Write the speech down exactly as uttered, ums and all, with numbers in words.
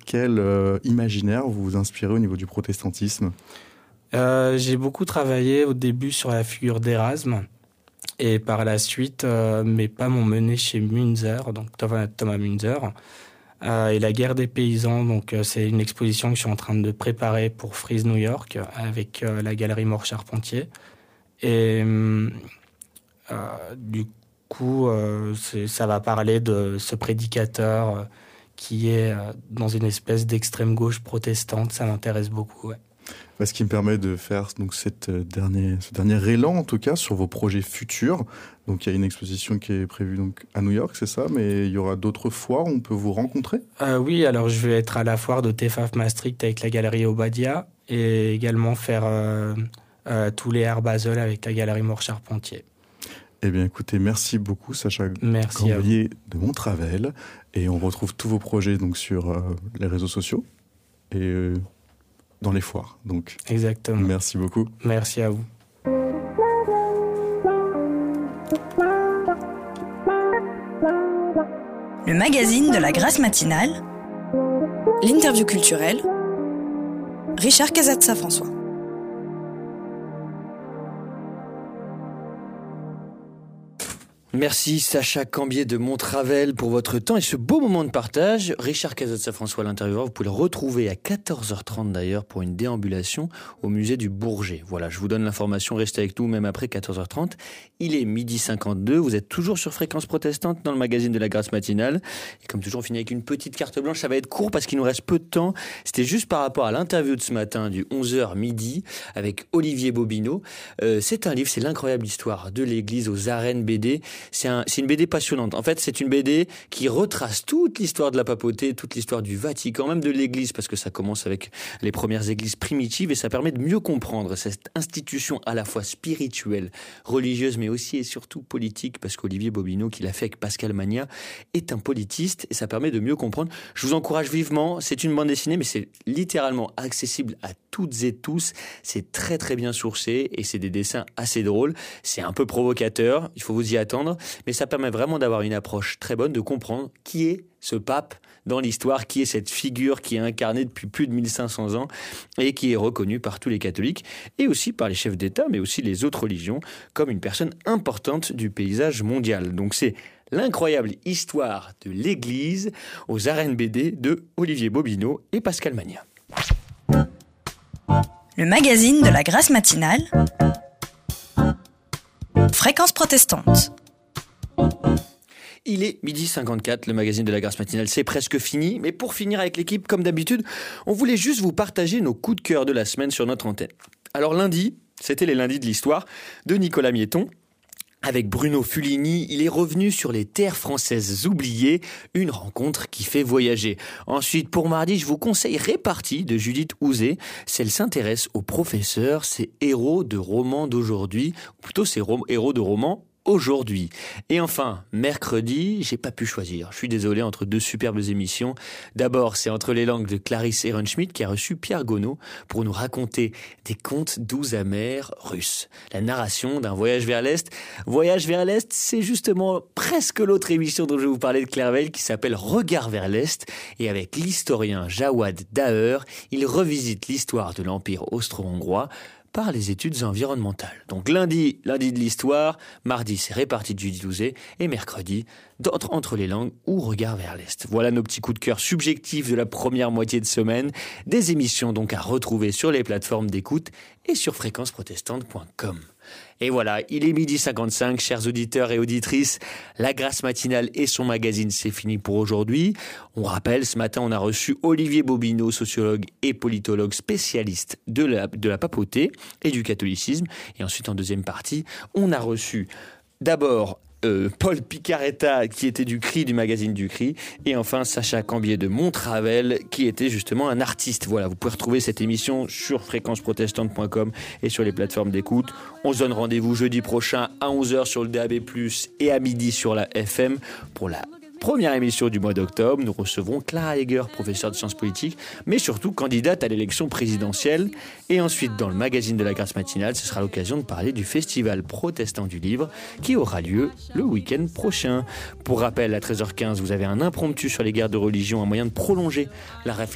quel euh, imaginaire vous vous inspirez au niveau du protestantisme ? euh, J'ai beaucoup travaillé au début sur la figure d'Érasme. Et par la suite, euh, mes pas m'ont mené chez Münzer, donc Thomas, Thomas Münzer, euh, et la guerre des paysans. Donc euh, c'est une exposition que je suis en train de préparer pour Frieze New York avec euh, la galerie Maure Charpentier. Et euh, du coup, euh, c'est, ça va parler de ce prédicateur euh, qui est euh, dans une espèce d'extrême gauche protestante. Ça m'intéresse beaucoup, ouais. Ce qui me permet de faire donc cette dernière, ce dernier élan, en tout cas, sur vos projets futurs. Donc, il y a une exposition qui est prévue donc, à New York, c'est ça ? Mais il y aura d'autres foires où on peut vous rencontrer ? euh, Oui, alors je vais être à la foire de T F A F Maastricht avec la galerie Obadia et également faire euh, euh, tous les Art Basel avec la galerie Maure Charpentier. Eh bien, écoutez, merci beaucoup, Sacha Merci Cambier de Montravel. Et on retrouve tous vos projets donc, sur euh, les réseaux sociaux. Et... Euh, dans les foires, donc. Exactement. Merci beaucoup. Merci à vous. Le magazine de la Grâce matinale. L'interview culturelle. Richard Casazza-François. Merci Sacha Cambier de Montravel pour votre temps et ce beau moment de partage. Richard Casazza-François, l'intervieweur, vous pouvez le retrouver à quatorze heures trente d'ailleurs pour une déambulation au musée du Bourget. Voilà, je vous donne l'information, restez avec nous même après quatorze heures trente. Il est midi cinquante-deux, vous êtes toujours sur Fréquence Protestante dans le magazine de la Grâce matinale. Et comme toujours, on finit avec une petite carte blanche, ça va être court parce qu'il nous reste peu de temps. C'était juste par rapport à l'interview de ce matin du onze heures midi avec Olivier Bobineau. Euh, c'est un livre, c'est l'incroyable histoire de l'église aux arènes B D. C'est, un, c'est une B D passionnante. En fait, c'est une B D qui retrace toute l'histoire de la papauté, toute l'histoire du Vatican, même de l'Église, parce que ça commence avec les premières églises primitives et ça permet de mieux comprendre cette institution à la fois spirituelle, religieuse, mais aussi et surtout politique, parce qu'Olivier Bobineau, qui l'a fait avec Pascal Magnat, est un politiste et ça permet de mieux comprendre. Je vous encourage vivement. C'est une bande dessinée, mais c'est littéralement accessible à toutes et tous. C'est très très bien sourcé et c'est des dessins assez drôles. C'est un peu provocateur, il faut vous y attendre. Mais ça permet vraiment d'avoir une approche très bonne, de comprendre qui est ce pape dans l'histoire, qui est cette figure qui est incarnée depuis plus de mille cinq cents ans et qui est reconnue par tous les catholiques et aussi par les chefs d'État, mais aussi les autres religions, comme une personne importante du paysage mondial. Donc c'est l'incroyable histoire de l'Église aux arènes B D de Olivier Bobineau et Pascal Magnat. Le magazine de la Grâce matinale. Fréquence protestante. Il est midi cinquante-quatre, le magazine de la Grâce matinale, c'est presque fini. Mais pour finir avec l'équipe, comme d'habitude, on voulait juste vous partager nos coups de cœur de la semaine sur notre antenne. Alors lundi, c'était les lundis de l'histoire de Nicolas Miéton. Avec Bruno Fulini, il est revenu sur les terres françaises oubliées, une rencontre qui fait voyager. Ensuite, pour mardi, je vous conseille Répartie de Judith Houzé. Celle s'intéresse aux professeurs, ces héros de romans d'aujourd'hui, ou plutôt ces rom- héros de romans aujourd'hui. Et enfin, mercredi, j'ai pas pu choisir. Je suis désolé, entre deux superbes émissions. D'abord, c'est Entre les langues de Clarisse Ehrenschmidt qui a reçu Pierre Gonod pour nous raconter des contes doux amers russes. La narration d'un voyage vers l'Est. Voyage vers l'Est, c'est justement presque l'autre émission dont je vais vous parler de Claire Veil qui s'appelle Regard vers l'Est. Et avec l'historien Jawad Daher, il revisite l'histoire de l'Empire austro-hongrois par les études environnementales. Donc lundi, lundi de l'histoire, mardi c'est Répartie de Judith Houzé et mercredi d'entre entre les langues ou Regard vers l'Est. Voilà nos petits coups de cœur subjectifs de la première moitié de semaine. Des émissions donc à retrouver sur les plateformes d'écoute et sur fréquence protestante point com. Et voilà, il est midi cinquante-cinq, chers auditeurs et auditrices. La Grâce matinale et son magazine, c'est fini pour aujourd'hui. On rappelle, ce matin, on a reçu Olivier Bobineau, sociologue et politologue spécialiste de la, de la papauté et du catholicisme. Et ensuite, en deuxième partie, on a reçu d'abord Euh, Paul Picaretta qui était du C R I, du magazine du C R I, et enfin Sacha Cambier de Montravel qui était justement un artiste. Voilà, vous pouvez retrouver cette émission sur fréquence protestante point com et sur les plateformes d'écoute. On se donne rendez-vous jeudi prochain à onze heures sur le D A B plus, et à midi sur la F M pour la première émission du mois d'octobre. Nous recevrons Clara Heger, professeure de sciences politiques, mais surtout candidate à l'élection présidentielle. Et ensuite, dans le magazine de la Grâce matinale, ce sera l'occasion de parler du Festival protestant du livre qui aura lieu le week-end prochain. Pour rappel, à treize heures quinze, vous avez un impromptu sur les guerres de religion, un moyen de prolonger la réflexion